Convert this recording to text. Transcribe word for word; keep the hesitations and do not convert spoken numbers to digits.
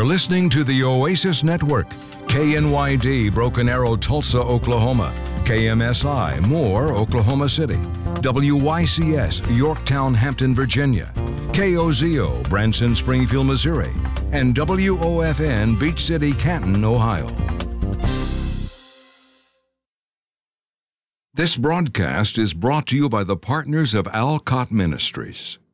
You're listening to the Oasis Network, K N Y D, Broken Arrow, Tulsa, Oklahoma, K M S I, Moore, Oklahoma City, W Y C S, Yorktown, Hampton, Virginia, K O Z O, Branson, Springfield, Missouri, and W O F N, Beach City, Canton, Ohio. This broadcast is brought to you by the partners of Alcott Ministries.